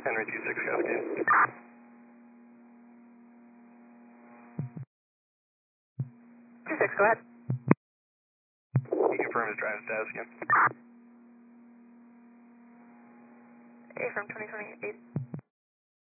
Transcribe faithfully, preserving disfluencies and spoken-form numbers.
Henry two six Cascade. two six, go ahead. Can you confirm his driving status again? A from twenty twenty-eight.